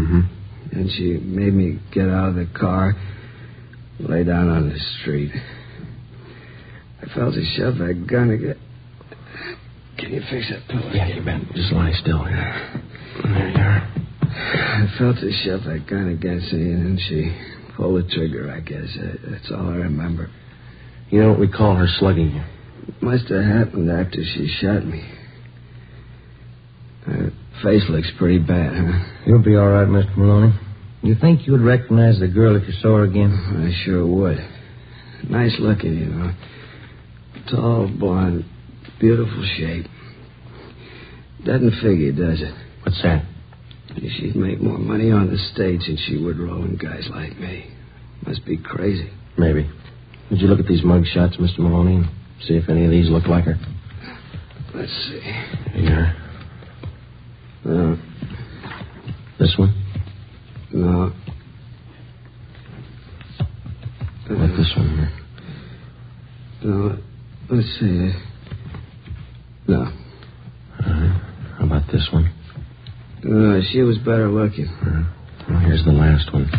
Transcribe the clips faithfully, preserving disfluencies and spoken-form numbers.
Mm-hmm. And she made me get out of the car, lay down on the street. I felt her shove that gun again. Can you fix that pillow? Yeah, you bet. Just lie still here. There you are. I felt her shove that gun against me, and then she pulled the trigger, I guess. That's all I remember. You know what we call her slugging you? It must have happened after she shot me. Her face looks pretty bad, huh? You'll be all right, Mister Maloney. You think you would recognize the girl if you saw her again? I sure would. Nice looking, you know. Tall, blonde, beautiful shape. Doesn't figure, does it? What's that? She'd make more money on the stage than she would rolling guys like me. Must be crazy. Maybe. Did you look at these mug shots, Mister Maloney, and see if any of these look like her? Let's see. Here. No. This one? No. What, this one here? No. Let's see. No. Uh, how about this one? No, she was better looking. Uh, well, here's the last one.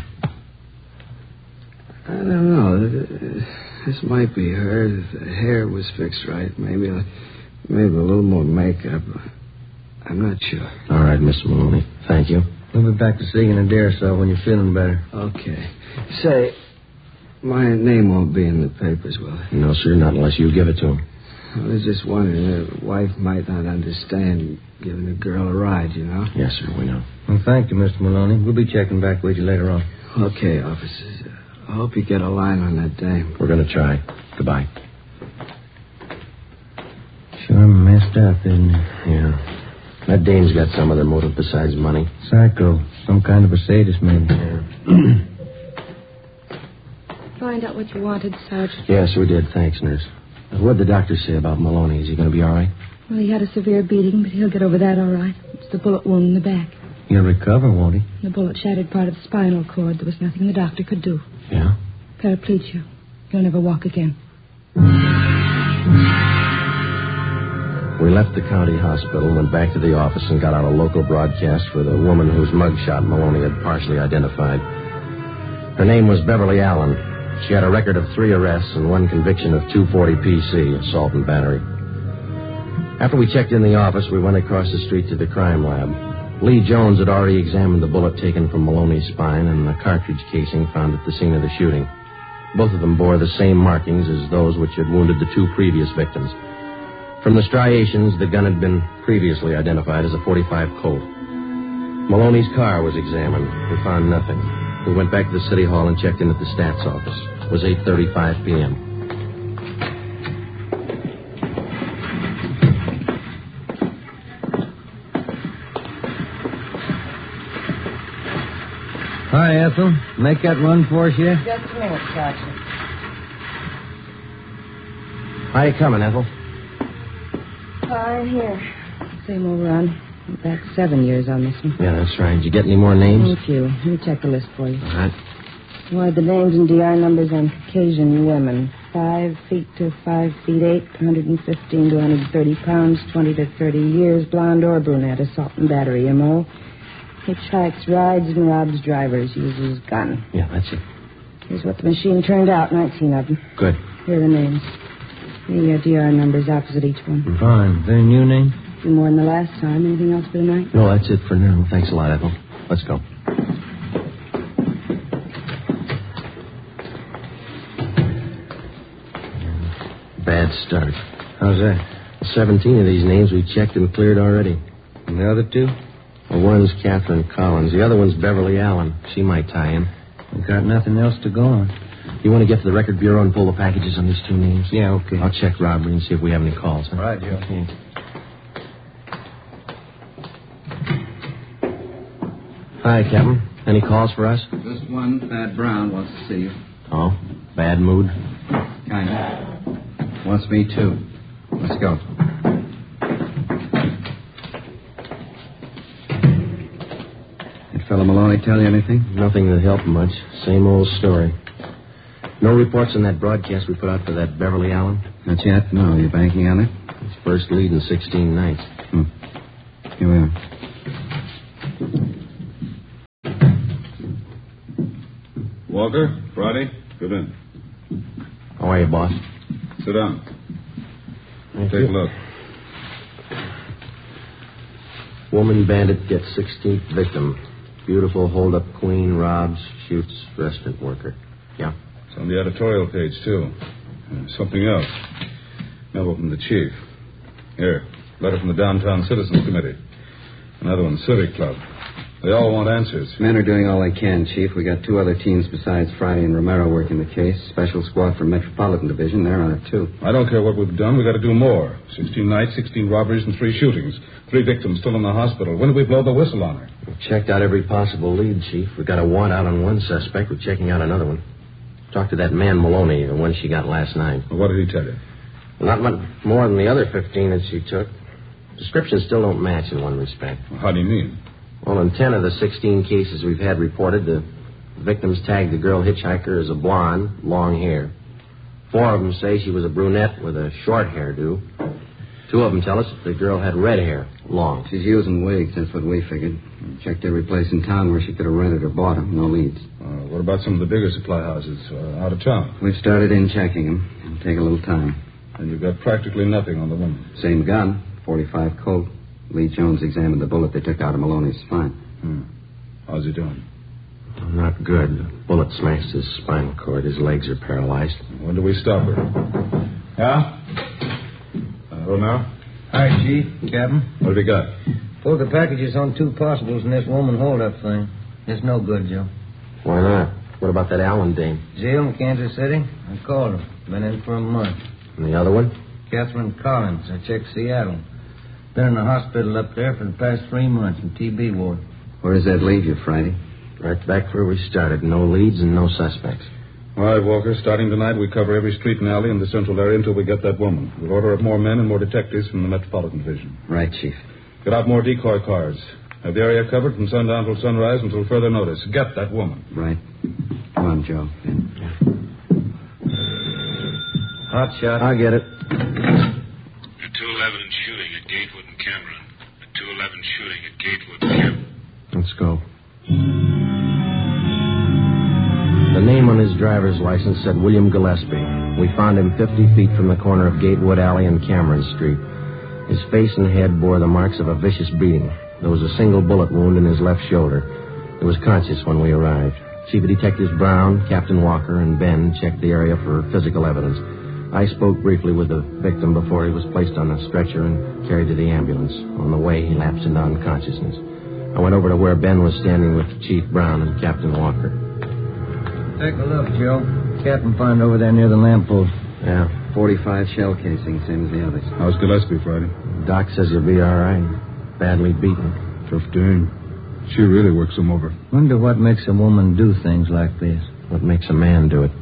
I don't know. This might be her. The hair was fixed right. Maybe, maybe a little more makeup. I'm not sure. All right, Mister Maloney. Thank you. We'll be back to see you in a day or so when you're feeling better. Okay. Say, my name won't be in the papers, will it? No, sir, not unless you give it to him. I was just wondering, a wife might not understand giving a girl a ride, you know? Yes, sir, we know. Well, thank you, Mister Maloney. We'll be checking back with you later on. Okay, officers. I hope you get a line on that dame. We're going to try. Goodbye. Sure messed up, isn't it? Yeah. That dame's got some other motive besides money. Psycho. Some kind of a sadist, maybe. Yeah. Find out what you wanted, Sergeant. Yes, we did. Thanks, nurse. What'd the doctor say about Maloney? Is he going to be all right? Well, he had a severe beating, but he'll get over that all right. It's the bullet wound in the back. He'll recover, won't he? The bullet shattered part of the spinal cord. There was nothing the doctor could do. Yeah? Paraplegia. He'll never walk again. We left the county hospital, went back to the office, and got out a local broadcast for the woman whose mugshot Maloney had partially identified. Her name was Beverly Allen. She had a record of three arrests and one conviction of two forty P C, assault and battery. After we checked in the office, we went across the street to the crime lab. Lee Jones had already examined the bullet taken from Maloney's spine and the cartridge casing found at the scene of the shooting. Both of them bore the same markings as those which had wounded the two previous victims. From the striations, the gun had been previously identified as a forty-five Colt. Maloney's car was examined. We found nothing. We went back to the city hall and checked in at the stats office. It was eight thirty-five p.m. Hi, Ethel. Make that run for us yet? Just a minute, Sergeant. How you coming, Ethel? Fine, here. Same old run. Back seven years on this one. Yeah, that's right. Did you get any more names? A few. Let me check the list for you. All right. Why, the names and D I numbers on Caucasian women. Five feet to five feet eight, one hundred fifteen to one hundred thirty pounds, twenty to thirty years, blonde or brunette, assault and battery, M O Hitchhikes, rides, and robs drivers, uses gun. Yeah, that's it. Here's what the machine turned out, nineteen of them. Good. Here are the names. The uh, D R numbers opposite each one. Fine. Is there a new name? A few more than the last time. Anything else for tonight? No, that's it for now. Thanks a lot, Ethel. Let's go. Bad start. How's that? Seventeen of these names we checked and cleared already. And the other two? Well, one's Catherine Collins. The other one's Beverly Allen. She might tie in. We've got nothing else to go on. You want to get to the record bureau and pull the packages on these two names? Yeah, okay. I'll check robbery and see if we have any calls. Huh? Right, Joe. Okay. Hi, Captain. Any calls for us? Just one. Thad Brown wants to see you. Oh, bad mood? Kind of. Wants me, too. Let's go. Did Fellow Maloney tell you anything? Nothing that helped much. Same old story. No reports on that broadcast we put out for that Beverly Allen? Not yet. No. You banking on it? It's first lead in sixteen nights. Hmm. Here we are. Walker, Friday, come in. How are you, boss? Sit down. Thank Take you. a look. Woman bandit gets sixteenth victim. Beautiful hold-up queen robs, shoots restaurant worker. Yeah? It's on the editorial page, too. Uh, something else. Memo from the chief. Here, letter from the Downtown Citizens Committee. Another one, Civic Club. They all want answers. Men are doing all they can, Chief. We got two other teams besides Friday and Romero working the case. Special squad from Metropolitan Division. They're on it, too. I don't care what we've done. We've got to do more. Sixteen nights, sixteen robberies, and three shootings. Three victims still in the hospital. When did we blow the whistle on her? We've checked out every possible lead, Chief. We've got a warrant out on one suspect. We're checking out another one. Talked to that man Maloney, the one she got last night. Well, what did he tell you? Not much more than the other fifteen that she took. Descriptions still don't match in one respect. Well, how do you mean? Well, in ten of the sixteen cases we've had reported, the victims tagged the girl hitchhiker as a blonde, long hair. Four of them say she was a brunette with a short hairdo. Two of them tell us that the girl had red hair, long. She's using wigs. That's what we figured. Checked every place in town where she could have rented or bought them. No leads. Uh, what about some of the bigger supply houses uh, out of town? We've started in checking them. It'll take a little time. And you've got practically nothing on the woman. Same gun, forty-five Colt. Lee Jones examined the bullet they took out of Maloney's spine. Hmm. How's he doing? Not good. The bullet smashed his spinal cord. His legs are paralyzed. When do we stop her? Yeah? Uh, Romero? Hi, Chief. Captain. What have you got? Pulled the packages on two possibles in this woman hold-up thing. It's no good, Joe. Why not? What about that Allen dame? Jail in Kansas City? I called her. Been in for a month. And the other one? Catherine Collins. I checked Seattle. Been in the hospital up there for the past three months in T B ward. Where does that leave you, Friday? Right back where we started. No leads and no suspects. All right, Walker. Starting tonight, we cover every street and alley in the central area until we get that woman. We'll order up more men and more detectives from the Metropolitan Division. Right, Chief. Get out more decoy cars. Have the area covered from sundown till sunrise until further notice. Get that woman. Right. Come on, Joe. Yeah. Hot shot. I'll get it. A two eleven shooting at Gatewood and Cameron. A two eleven shooting at Gatewood and Cameron. Let's go. The name on his driver's license said William Gillespie. We found him fifty feet from the corner of Gatewood Alley and Cameron Street. His face and head bore the marks of a vicious beating. There was a single bullet wound in his left shoulder. He was conscious when we arrived. Chief Detectives Brown, Captain Walker, and Ben checked the area for physical evidence. I spoke briefly with the victim before he was placed on a stretcher and carried to the ambulance. On the way, he lapsed into unconsciousness. I went over to where Ben was standing with Chief Brown and Captain Walker. Take a look, Joe. Captain found over there near the lamppost. Yeah. forty-five shell casing, same as the others. How's Gillespie, Friday? Doc says he'll be all right. Badly beaten. Tough dame. She really works him over. Wonder what makes a woman do things like this. What makes a man do it?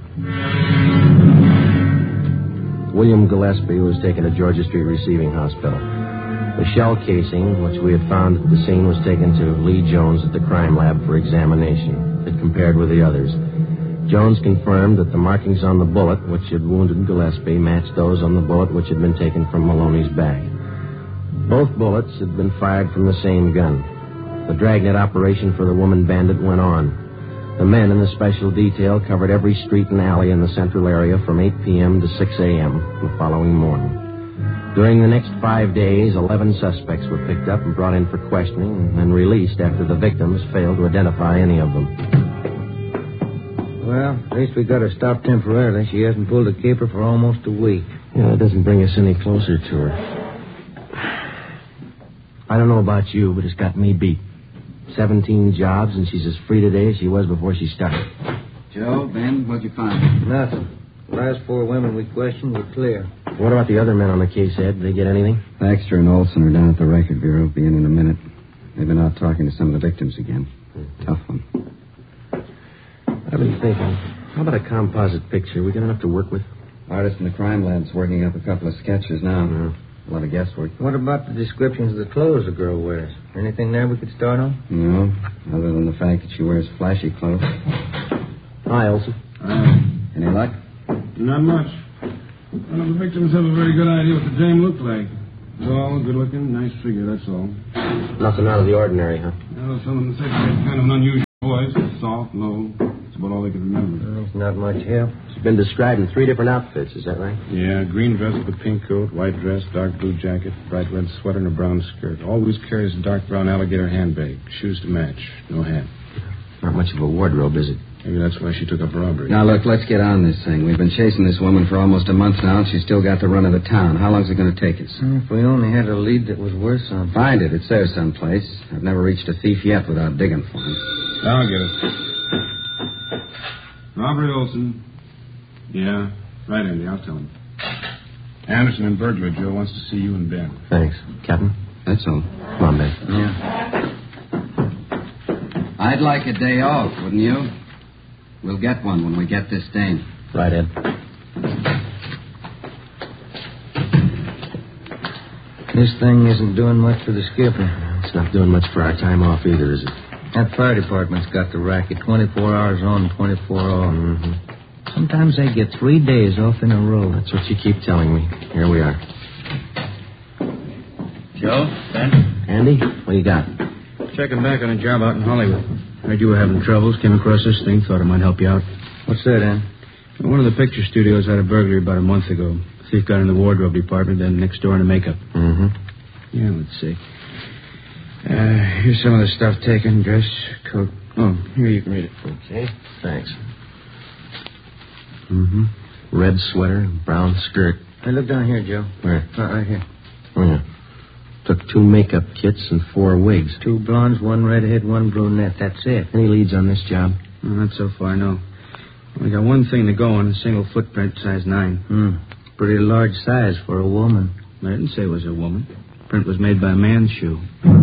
William Gillespie was taken to Georgia Street Receiving Hospital. The shell casing, which we had found at the scene, was taken to Lee Jones at the crime lab for examination. It compared with the others. Jones confirmed that the markings on the bullet which had wounded Gillespie matched those on the bullet which had been taken from Maloney's back. Both bullets had been fired from the same gun. The dragnet operation for the woman bandit went on. The men in the special detail covered every street and alley in the central area from eight p.m. to six a.m. the following morning. During the next five days, eleven suspects were picked up and brought in for questioning and then released after the victims failed to identify any of them. Well, at least we got her stopped temporarily. She hasn't pulled a caper for almost a week. Yeah, that doesn't bring us any closer to her. I don't know about you, but it's got me beat. Seventeen jobs, and she's as free today as she was before she started. Joe, Ben, what'd you find? Nothing. The last four women we questioned were clear. What about the other men on the case, Ed? Did they get anything? Baxter and Olson are down at the record bureau. Be in in a minute. They've been out talking to some of the victims again. Mm-hmm. Tough one. I've been thinking, how about a composite picture? We got enough to work with? Artist in the crime lab's working up a couple of sketches now. Mm-hmm. A lot of guesswork. What about the descriptions of the clothes the girl wears? Anything there we could start on? No, other than the fact that she wears flashy clothes. Hi, Olson. Uh, Any luck? not much. None of the victims have a very good idea what the dame looked like. Tall, good-looking, nice figure, that's all. Nothing out of the ordinary, huh? Well, some of them said she had kind of an unusual voice. Soft, low. That's about all they they could remember. There's not much help. She's been described in three different outfits, is that right? Yeah, green dress with a pink coat, white dress, dark blue jacket, bright red sweater, and a brown skirt. Always carries a dark brown alligator handbag. Shoes to match. No hat. Not much of a wardrobe, is it? Maybe that's why she took up robbery. Now, look, let's get on this thing. We've been chasing this woman for almost a month now, and she's still got the run of the town. How long's it going to take us? If we only had a lead that was worth something. Find it. It's there someplace. I've never reached a thief yet without digging for him. I'll get it. Robert Olson. Yeah, right, Andy. I'll tell him. Anderson and burglar Joe wants to see you and Ben. Thanks. Captain? That's all. Come on, Ben. Yeah. I'd like a day off, wouldn't you? We'll get one when we get this dame. Right, Ed. This thing isn't doing much for the skipper. It's not doing much for our time off either, is it? That fire department's got the racket twenty-four hours on, twenty-four off. Mm-hmm. Sometimes they get three days off in a row. That's what you keep telling me. Here we are. Joe? Ben? Andy, what do you got? Checking back on a job out in Hollywood. Heard you were having troubles. Came across this thing. Thought it might help you out. What's that, Ann? One of the picture studios had a burglary about a month ago. Thief got in the wardrobe department, then next door in the makeup. Mm-hmm. Yeah, let's see. Uh, here's some of the stuff taken. Dress, coat. Oh, here, you can read it. Okay, thanks. Mm-hmm. Red sweater, brown skirt. Hey, look down here, Joe. Where? Right, right here. Oh, yeah. Took two makeup kits and four wigs. Two blondes, one redhead, one brunette. That's it. Any leads on this job? Oh, not so far, no. We got one thing to go on, a single footprint, size nine. Hmm. Pretty large size for a woman. I didn't say it was a woman. Print was made by a man's shoe.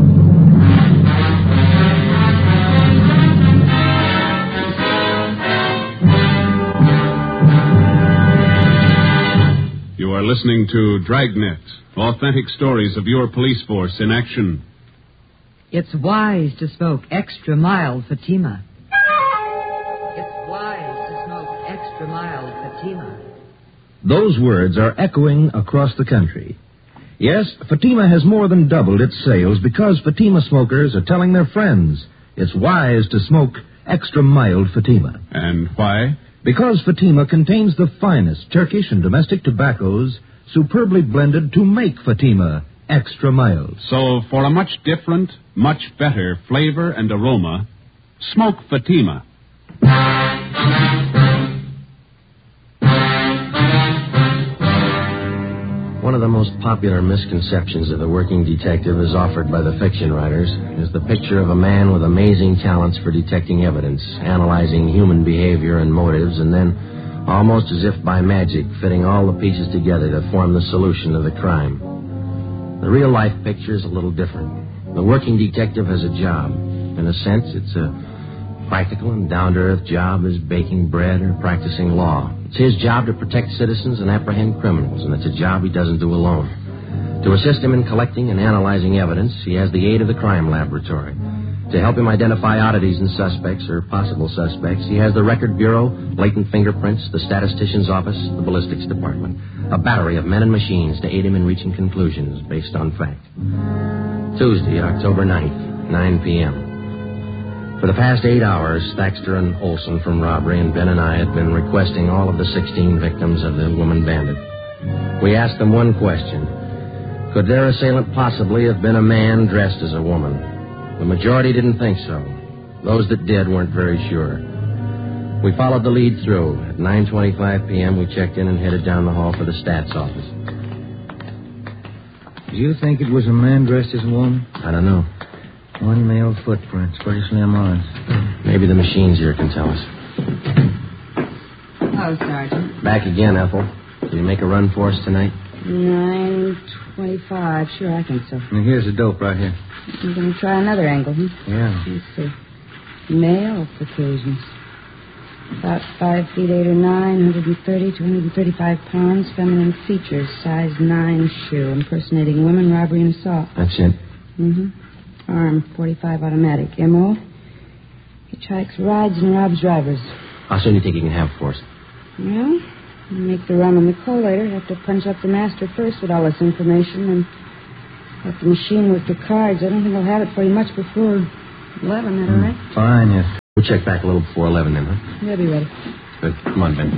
You are listening to Dragnet, authentic stories of your police force in action. It's wise to smoke extra mild Fatima. It's wise to smoke extra mild Fatima. Those words are echoing across the country. Yes, Fatima has more than doubled its sales because Fatima smokers are telling their friends it's wise to smoke extra mild Fatima. And why? Because Fatima contains the finest Turkish and domestic tobaccos superbly blended to make Fatima extra mild. So for a much different, much better flavor and aroma, smoke Fatima. One of the most popular misconceptions of the working detective as offered by the fiction writers is the picture of a man with amazing talents for detecting evidence, analyzing human behavior and motives, and then, almost as if by magic, fitting all the pieces together to form the solution of the crime. The real-life picture is a little different. The working detective has a job. In a sense, it's a practical and down-to-earth job as baking bread or practicing law. It's his job to protect citizens and apprehend criminals, and it's a job he doesn't do alone. To assist him in collecting and analyzing evidence, he has the aid of the crime laboratory. To help him identify oddities in suspects or possible suspects, he has the Record Bureau, latent fingerprints, the statistician's office, the ballistics department. A battery of men and machines to aid him in reaching conclusions based on fact. Tuesday, October ninth, nine p.m. For the past eight hours, Thaxter and Olson from robbery and Ben and I had been requesting all of the sixteen victims of the woman bandit. We asked them one question. Could their assailant possibly have been a man dressed as a woman? The majority didn't think so. Those that did weren't very sure. We followed the lead through. At nine twenty-five p.m., we checked in and headed down the hall for the stats office. Do you think it was a man dressed as a woman? I don't know. One male footprint, pretty slim odds. Maybe the machines here can tell us. Oh, Sergeant. Back again, Ethel. Can you make a run for us tonight? nine twenty-five. Sure, I think so. Now, here's the dope right here. I'm going to try another angle, huh? Yeah. Let's see. Male Caucasians. About five feet eight or nine, one hundred thirty, two hundred thirty-five pounds, feminine features, size nine shoe, impersonating women, robbery, and assault. That's it. Mm-hmm. Arm, forty-five automatic. M O Hitchhikes, rides, and robs drivers. How soon do you think you can have for us? Well, you make the run on the collator. Have to punch up the master first with all this information, and let the machine work the cards. I don't think I'll have it for you much before eleven. That all right? Fine, yes. We'll check back a little before eleven then, huh? They'll be ready. Good. Come on, Ben.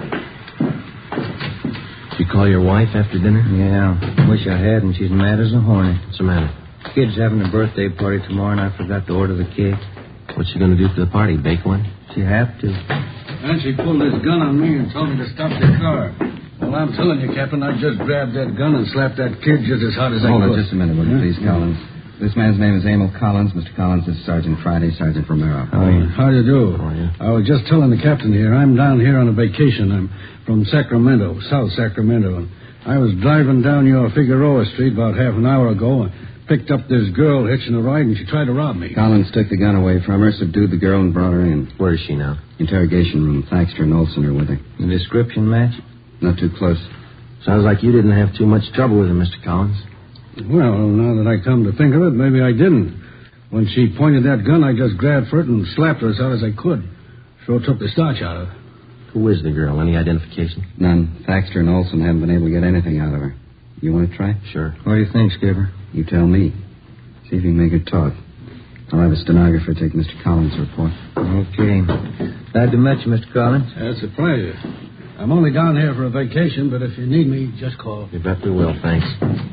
Did you call your wife after dinner? Yeah. Wish I had, and she's mad as a hornet. What's the matter? Kid's having a birthday party tomorrow, and I forgot to order the cake. What's she going to do for the party? Bake one? She have to. And she pulled this gun on me and told me to stop the car. Well, I'm telling you, Captain, I just grabbed that gun and slapped that kid just as hard as Hold I it could. just a minute, will you, please, Collins? This man's name is Emil Collins. Mister Collins is Sergeant Friday, Sergeant Romero. How are you? How do you do? How are you? I was just telling the captain here, I'm down here on a vacation. I'm from Sacramento, South Sacramento. And I was driving down your Figueroa Street about half an hour ago and picked up this girl hitching a ride, and she tried to rob me. Collins took the gun away from her, subdued the girl, and brought her in. Where is she now? Interrogation room. Thaxter and Olson are with her. The description match? Not too close. Sounds like you didn't have too much trouble with her, Mister Collins. Well, now that I come to think of it, maybe I didn't. When she pointed that gun, I just grabbed for it and slapped her as hard as I could. Sure took the starch out of her. Who is the girl? Any identification? None. Thaxter and Olson haven't been able to get anything out of her. You want to try? Sure. What do you think, Skipper? You tell me. See if you can make her talk. I'll have a stenographer take Mister Collins' report. Okay. Glad to meet you, Mister Collins. That's a pleasure. I'm only down here for a vacation, but if you need me, just call. You bet we will, thanks.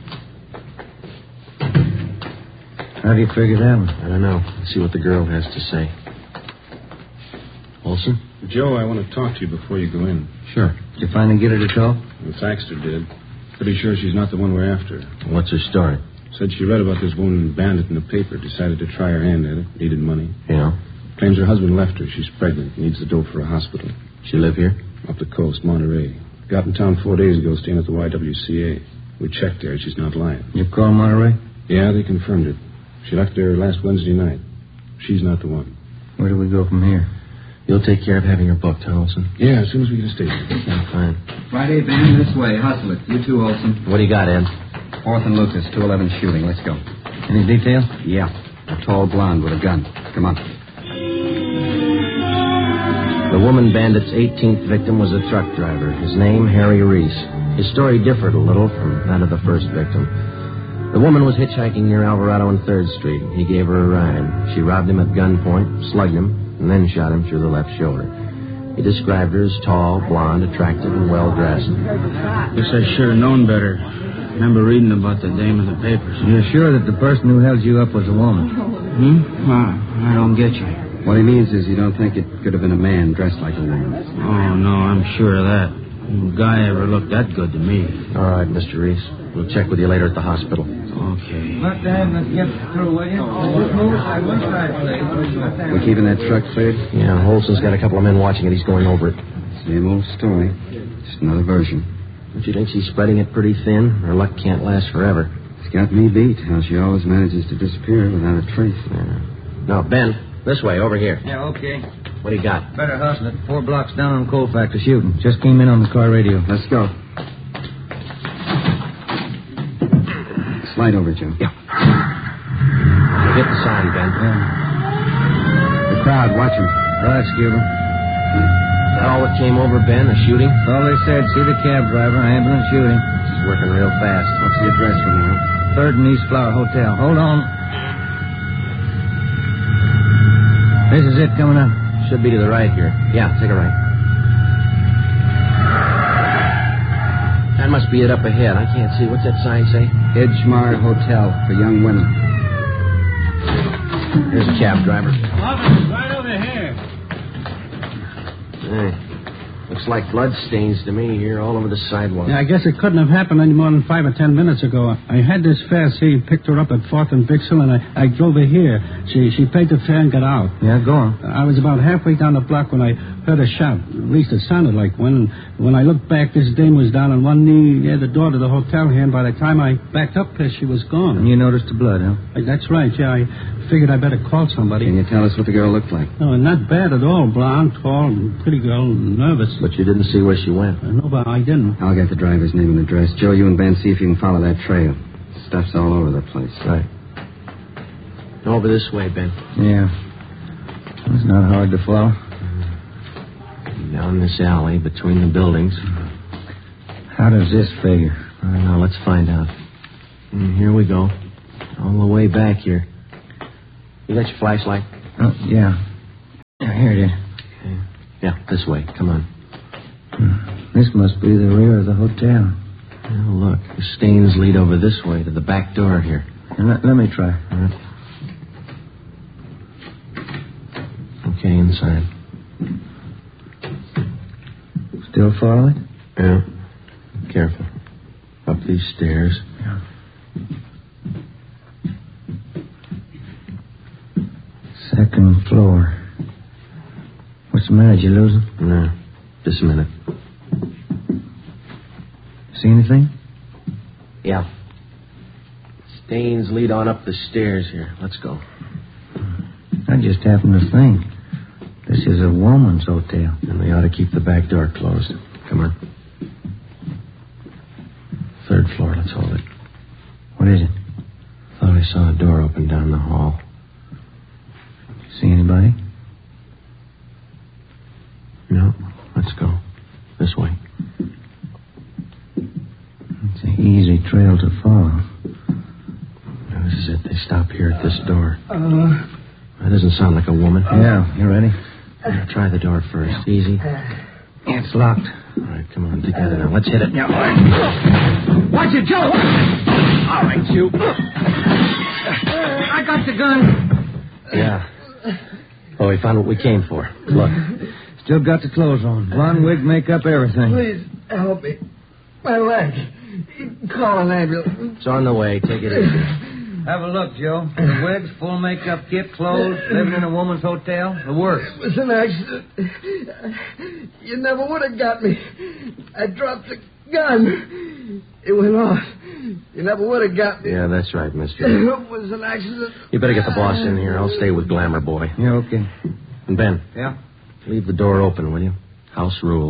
How do you figure that one? I don't know. Let's see what the girl has to say. Olson? Joe, I want to talk to you before you go in. Sure. Did you finally get her to talk? Well, Thaxter did. Pretty sure she's not the one we're after. What's her story? Said she read about this woman bandit in the paper, decided to try her hand at it, needed money. Yeah? Claims her husband left her. She's pregnant, needs the dough for a hospital. She live here? Up the coast, Monterey. Got in town four days ago, staying at the Y W C A. We checked there. She's not lying. You call Monterey? Yeah, they confirmed it. She left there last Wednesday night. She's not the one. Where do we go from here? You'll take care of having her booked, huh, Olson? Yeah, as soon as we get a station. Yeah, fine. Friday, Ben, this way. Hustle it. You too, Olson. What do you got, Ed? Fourth and Lucas, two eleven shooting. Let's go. Any details? Yeah. A tall blonde with a gun. Come on. The woman bandit's eighteenth victim was a truck driver. His name, Harry Reese. His story differed a little from that of the first victim. The woman was hitchhiking near Alvarado and third Street. He gave her a ride. She robbed him at gunpoint, slugged him, and then shot him through the left shoulder. He described her as tall, blonde, attractive, and well-dressed. Guess I should have known better. Remember reading about the dame in the papers. You're sure that the person who held you up was a woman? Hmm? Well, I don't get you. What he means is you don't think it could have been a man dressed like a woman. Oh, no, I'm sure of that. No guy ever looked that good to me. All right, Mister Reese. We'll check with you later at the hospital. Okay. Let them get through, will you? Just move aside one side, please. We keeping that truck cleared? Yeah, Olson's got a couple of men watching it. He's going over it. Same old story. Just another version. Don't you think she's spreading it pretty thin? Her luck can't last forever. It's got me beat, how she always manages to disappear without a trace. Yeah. Now, Ben, this way, over here. Yeah, okay. What do you got? Better hustle it. Four blocks down on Coal Factor shooting. Just came in on the car radio. Let's go. Slide over, Joe. Yeah. You hit the sign, Ben. Yeah. The crowd, watch him. Right, Skipper. Is that all that came over, Ben, the shooting? That's all they said. See the cab driver, ambulance shooting. She's working real fast. What's the address for now? Third and East Flower Hotel. Hold on. This is it coming up. Should be to the right here. Yeah, take a right. That must be it up ahead. I can't see. What's that sign say? Edgemar Hotel for young women. Here's a cab driver. Right over here. Hey, looks like blood stains to me here all over the sidewalk. Yeah, I guess it couldn't have happened any more than five or ten minutes ago. I had this fare. See, picked her up at fourth and Bixel, and I, I drove her here. She she paid the fare and got out. Yeah, go on. I was about halfway down the block when I heard a shot. At least it sounded like one. When I looked back, this dame was down on one knee near the door to the hotel here, and by the time I backed up there, she was gone. And you noticed the blood, huh? That's right, yeah. I figured I better call somebody. Can you tell us what the girl looked like? No, not bad at all. Blonde, tall, pretty girl, nervous. But you didn't see where she went. Uh, no, but I didn't. I'll get the driver's name and address. Joe, you and Ben, see if you can follow that trail. Stuff's all over the place. Right. Over this way, Ben. Yeah. It's not hard to follow. Down this alley between the buildings. How does this figure? I don't know. Let's find out. And here we go. All the way back here. You got your flashlight? Oh, yeah. Here it is. Okay. Yeah, this way. Come on. Hmm. This must be the rear of the hotel. Oh, look. The stains lead over this way to the back door here. Let, let me try. All right. Okay, inside. Still following? Yeah. Careful. Up these stairs. Yeah. Second floor. What's the matter? Did you lose him? No. Just a minute. See anything? Yeah. Stains lead on up the stairs here. Let's go. I just happened to think. This is a woman's hotel. And they ought to keep the back door closed. Come on. Third floor. Let's hold it. What is it? Thought I saw a door open down the hall. See anybody? No. Let's go. This way. It's an easy trail to follow. This is it. They stop here at this door. Uh, that doesn't sound like a woman. Yeah. You ready? Now, try the door first. Easy. It's locked. All right, come on. Together now. Let's hit it. Yeah. Watch it, Joe. All right, you. I got the gun. Yeah. Oh, we found what we came for. Look. Still got the clothes on. Blonde wig, makeup, everything. Please help me. My leg. Call an ambulance. It's on the way. Take it easy. Have a look, Joe. The wigs, full makeup kit, clothes, living in a woman's hotel. The works. It was an accident. You never would have got me. I dropped the gun. It went off. You never would have got me. Yeah, that's right, mister. It was an accident. You better get the boss in here. I'll stay with Glamour Boy. Yeah, okay. And Ben. Yeah? Leave the door open, will you? House rules.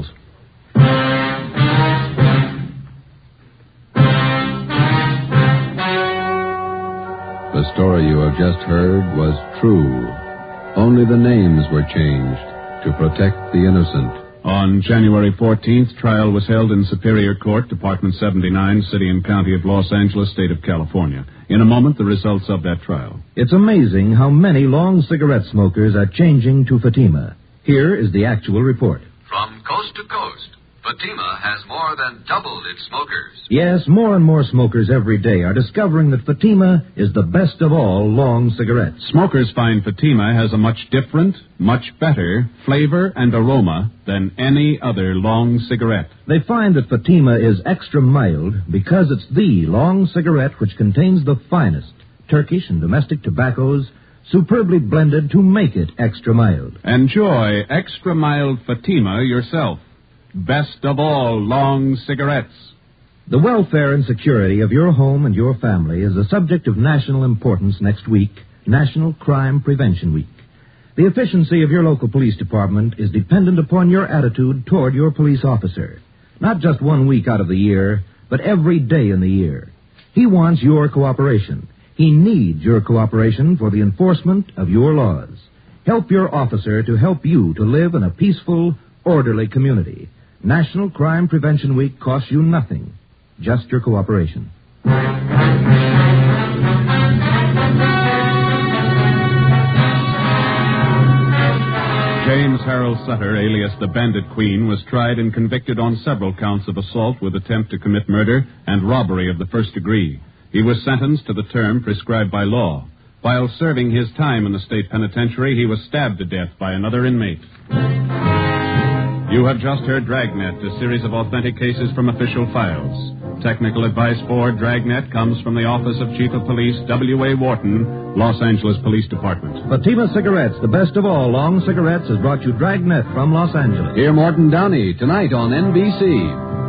The story you have just heard was true. Only the names were changed to protect the innocent. On January fourteenth, trial was held in Superior Court, Department seventy-nine, City and County of Los Angeles, State of California. In a moment, the results of that trial. It's amazing how many long cigarette smokers are changing to Fatima. Here is the actual report. From coast to coast, Fatima has more than doubled its smokers. Yes, more and more smokers every day are discovering that Fatima is the best of all long cigarettes. Smokers find Fatima has a much different, much better flavor and aroma than any other long cigarette. They find that Fatima is extra mild because it's the long cigarette which contains the finest Turkish and domestic tobaccos superbly blended to make it extra mild. Enjoy extra mild Fatima yourself. Best of all long cigarettes. The welfare and security of your home and your family is a subject of national importance next week, National Crime Prevention Week. The efficiency of your local police department is dependent upon your attitude toward your police officer. Not just one week out of the year, but every day in the year. He wants your cooperation. He needs your cooperation for the enforcement of your laws. Help your officer to help you to live in a peaceful, orderly community. National Crime Prevention Week costs you nothing, just your cooperation. James Harold Sutter, alias the Bandit Queen, was tried and convicted on several counts of assault with attempt to commit murder and robbery of the first degree. He was sentenced to the term prescribed by law. While serving his time in the state penitentiary, he was stabbed to death by another inmate. You have just heard Dragnet, a series of authentic cases from official files. Technical advice for Dragnet comes from the Office of Chief of Police W A Wharton, Los Angeles Police Department. Fatima Cigarettes, the best of all long cigarettes, has brought you Dragnet from Los Angeles. Hear Morton Downey tonight on N B C.